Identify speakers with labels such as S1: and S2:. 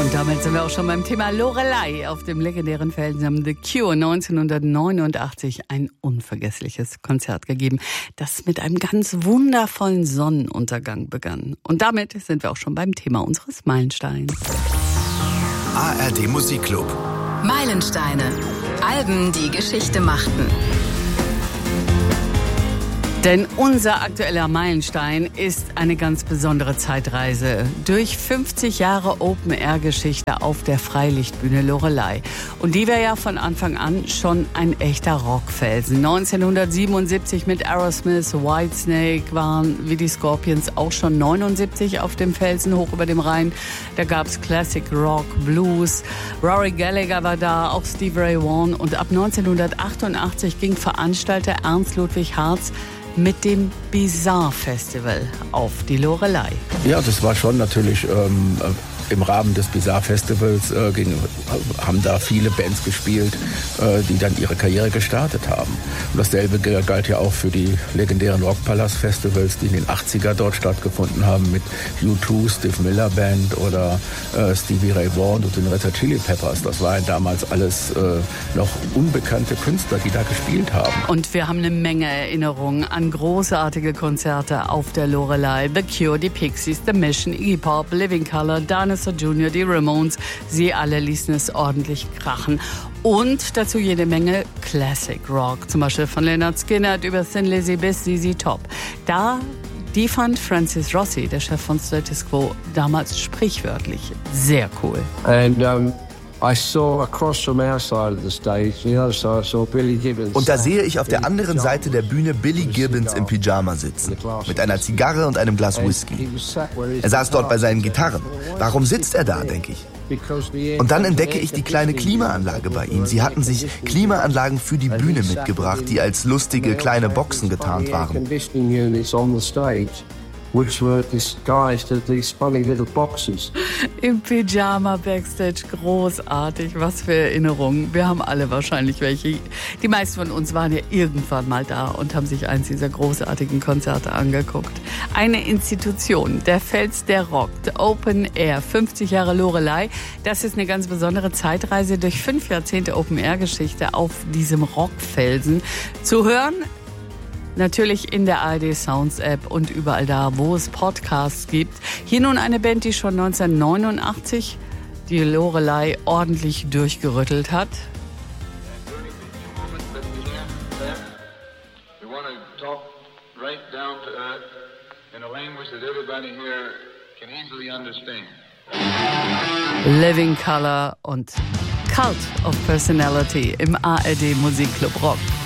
S1: Und damit sind wir auch schon beim Thema Loreley auf dem legendären Felsen The Cure 1989 ein unvergessliches Konzert gegeben, das mit einem ganz wundervollen Sonnenuntergang begann. Und damit sind wir auch schon beim Thema unseres Meilensteins.
S2: ARD Musikclub.
S3: Meilensteine. Alben, die Geschichte machten.
S1: Denn unser aktueller Meilenstein ist eine ganz besondere Zeitreise durch 50 Jahre Open-Air-Geschichte auf der Freilichtbühne Loreley. Und die war ja von Anfang an schon ein echter Rockfelsen. 1977 mit Aerosmith, Whitesnake waren wie die Scorpions auch schon 79 auf dem Felsen hoch über dem Rhein. Da gab's Classic Rock, Blues, Rory Gallagher war da, auch Stevie Ray Vaughan. Und ab 1988 ging Veranstalter Ernst Ludwig Harz mit dem Bizarre Festival auf die Loreley.
S4: Ja, das war schon natürlich im Rahmen des Bizarre Festivals haben da viele Bands gespielt, die dann ihre Karriere gestartet haben. Und dasselbe galt ja auch für die legendären Rockpalast Festivals, die in den 80er dort stattgefunden haben mit U2, Steve Miller Band oder Stevie Ray Vaughan und den Red Hot Chili Peppers. Das waren damals alles noch unbekannte Künstler, die da gespielt haben.
S1: Und wir haben eine Menge Erinnerungen an großartige Konzerte auf der Loreley. The Cure, die Pixies, The Mission, Iggy Pop, Living Colour, Dinosaur Jr., die Ramones, sie alle ließen es ordentlich krachen. Und dazu jede Menge Classic Rock, zum Beispiel von Lynyrd Skynyrd über Thin Lizzy bis ZZ Top. Die fand Francis Rossi, der Chef von Status Quo, damals sprichwörtlich sehr cool.
S2: Und da sehe ich auf der anderen Seite der Bühne Billy Gibbons im Pyjama sitzen, mit einer Zigarre und einem Glas Whisky. Er saß dort bei seinen Gitarren. Warum sitzt er da, denke ich. Und dann entdecke ich die kleine Klimaanlage bei ihm. Sie hatten sich Klimaanlagen für die Bühne mitgebracht, die als lustige kleine Boxen getarnt waren.
S5: Which were disguised as these funny little boxes.
S1: Im Pyjama Backstage, großartig, was für Erinnerungen. Wir haben alle wahrscheinlich welche. Die meisten von uns waren ja irgendwann mal da und haben sich eins dieser großartigen Konzerte angeguckt. Eine Institution, der Fels, der rockt, Open Air, 50 Jahre Loreley. Das ist eine ganz besondere Zeitreise durch 5 Jahrzehnte Open Air Geschichte auf diesem Rockfelsen. Zu hören natürlich in der ARD Sounds App und überall da, wo es Podcasts gibt. Hier nun eine Band, die schon 1989 die Loreley ordentlich durchgerüttelt hat. Living Colour und Cult of Personality im ARD Musikclub Rock.